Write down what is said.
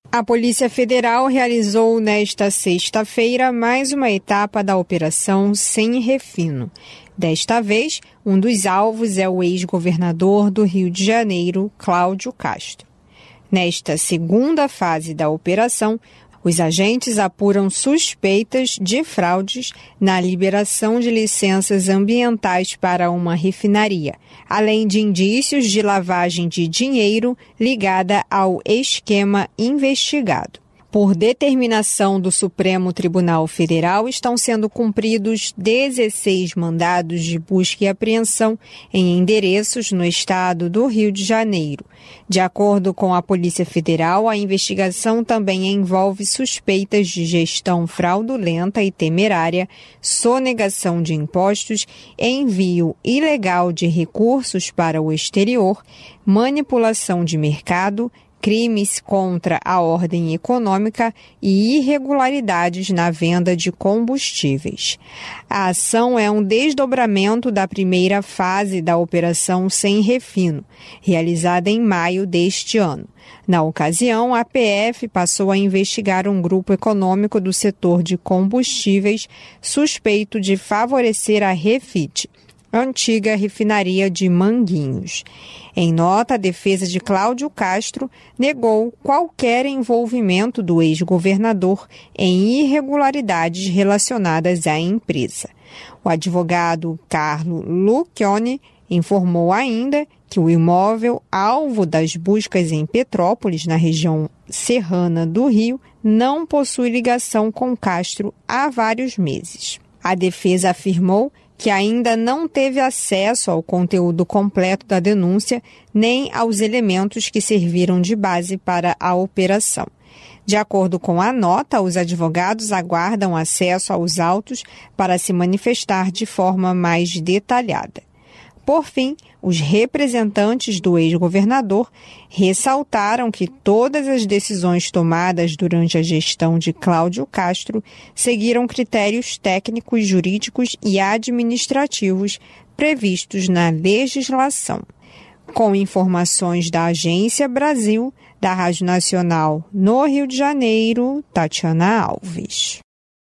A Polícia Federal realizou nesta sexta-feira mais uma etapa da Operação Sem Refino. Desta vez, um dos alvos é o ex-governador do Rio de Janeiro, Cláudio Castro. Nesta segunda fase da operação, os agentes apuram suspeitas de fraudes na liberação de licenças ambientais para uma refinaria, além de indícios de lavagem de dinheiro ligada ao esquema investigado. Por determinação do Supremo Tribunal Federal, estão sendo cumpridos 16 mandados de busca e apreensão em endereços no estado do Rio de Janeiro. De acordo com a Polícia Federal, a investigação também envolve suspeitas de gestão fraudulenta e temerária, sonegação de impostos, envio ilegal de recursos para o exterior, manipulação de mercado, crimes contra a ordem econômica e irregularidades na venda de combustíveis. A ação é um desdobramento da primeira fase da Operação Sem Refino, realizada em maio deste ano. Na ocasião, a PF passou a investigar um grupo econômico do setor de combustíveis suspeito de favorecer a Refit, antiga refinaria de Manguinhos. Em nota, a defesa de Cláudio Castro negou qualquer envolvimento do ex-governador em irregularidades relacionadas à empresa. O advogado Carlo Lucchioni informou ainda que o imóvel, alvo das buscas em Petrópolis, na região serrana do Rio, não possui ligação com Castro há vários meses. A defesa afirmou que ainda não teve acesso ao conteúdo completo da denúncia nem aos elementos que serviram de base para a operação. De acordo com a nota, os advogados aguardam acesso aos autos para se manifestar de forma mais detalhada. Por fim, os representantes do ex-governador ressaltaram que todas as decisões tomadas durante a gestão de Cláudio Castro seguiram critérios técnicos, jurídicos e administrativos previstos na legislação. Com informações da Agência Brasil, da Rádio Nacional no Rio de Janeiro, Tatiana Alves.